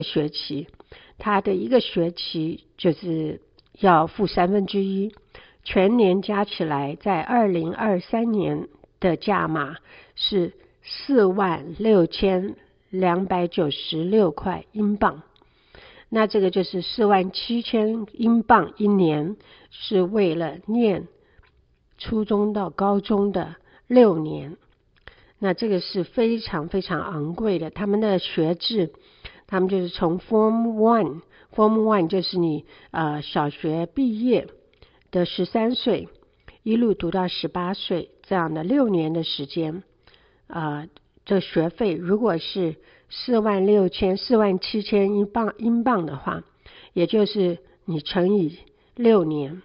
学期，他的一个学期就是要付1/3，全年加起来在2023年的价码是46296块英镑。那这个就是47000英镑一年，是为了念初中到高中的6年。那这个是非常非常昂贵的。他们的学制，他们就是从 Form 1就是你小学毕业的13岁，一路读到18岁，这样的6年的时间。这学费如果是47000英镑的话，也就是你乘以6年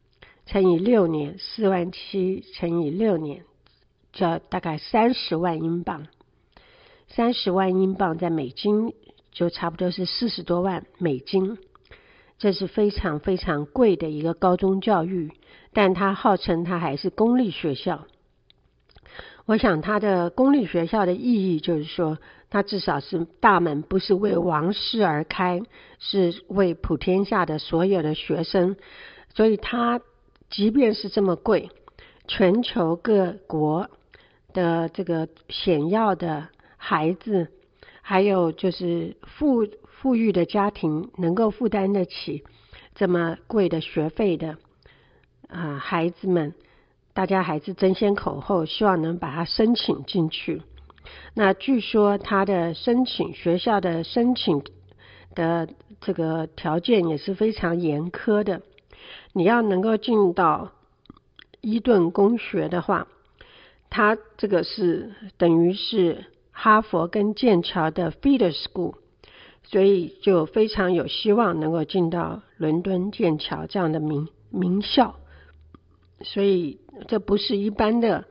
，47000乘以6年，就要大概30万英镑。30万英镑在美金就差不多是40多万美金。这是非常非常贵的一个高中教育，但它号称它还是公立学校。我想它的公立学校的意义就是说，它至少是大门不是为王室而开，是为普天下的所有的学生。所以它即便是这么贵，全球各国的这个显要的孩子，还有就是富裕的家庭能够负担得起这么贵的学费的孩子们，大家还是争先恐后希望能把它申请进去。那据说他的学校的申请的这个条件也是非常严苛的。你要能够进到伊顿公学的话，它这个是等于是哈佛跟剑桥的 feeder school， 所以就非常有希望能够进到伦敦剑桥这样的名校。所以这不是一般的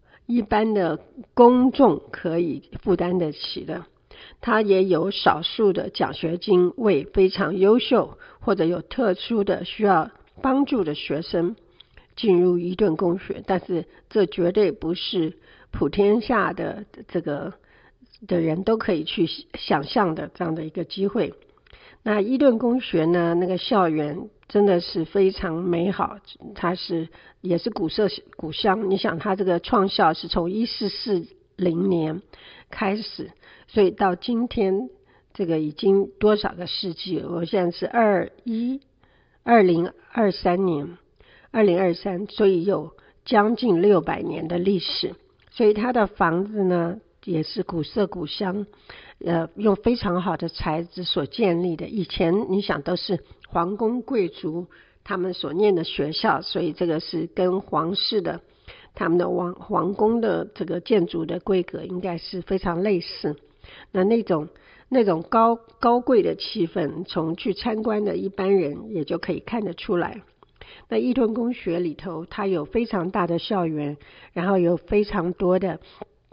公众可以负担得起的。它也有少数的奖学金为非常优秀或者有特殊的需要帮助的学生进入伊顿公学，但是这绝对不是普天下的人都可以去想象的这样的一个机会。那伊顿公学呢，那个校园真的是非常美好，它也是古色古香。你想它这个创校是从1440年开始，所以到今天这个已经多少个世纪了？我现在是2023年，2023，所以有将近600年的历史。所以它的房子呢也是古色古香，用非常好的材质所建立的。以前你想都是皇宫贵族他们所念的学校，所以这个是跟皇室的他们的皇宫的这个建筑的规格应该是非常类似。那种高贵的气氛，从去参观的一般人也就可以看得出来。那伊顿公学里头，它有非常大的校园，然后有非常多的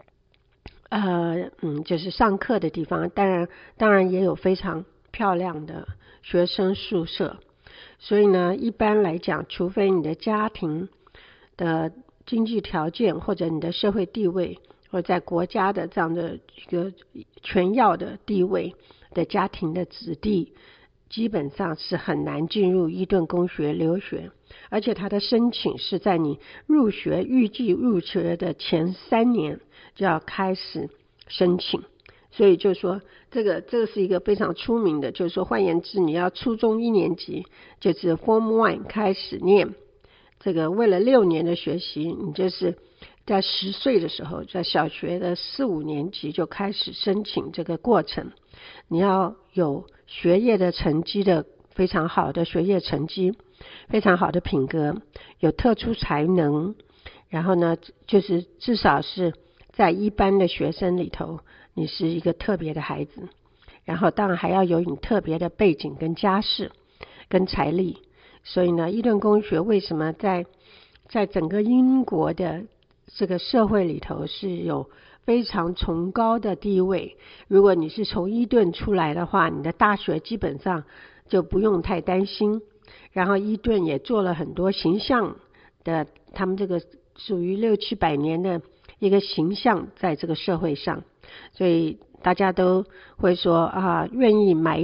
就是上课的地方，当然也有非常漂亮的学生宿舍。所以呢，一般来讲，除非你的家庭的经济条件或者你的社会地位，或在国家的这样的一个权要的地位的家庭的子弟，基本上是很难进入伊顿公学留学。而且它的申请是在你预计入学的前3年就要开始申请。所以就说这个是一个非常出名的，就是说换言之，你要初中1年级就是 Form 1开始念，这个为了6年的学习，你就是在10岁的时候，在小学的4、5年级就开始申请这个过程。你要有学业的成绩的非常好的学业成绩，非常好的品格，有特殊才能，然后呢就是至少是在一般的学生里头你是一个特别的孩子，然后当然还要有你特别的背景跟家世跟财力。所以呢，伊顿公学为什么在整个英国的这个社会里头是有非常崇高的地位。如果你是从伊顿出来的话，你的大学基本上就不用太担心。然后伊顿也做了很多形象的，他们这个属于6、700年的一个形象在这个社会上，所以大家都会说愿意买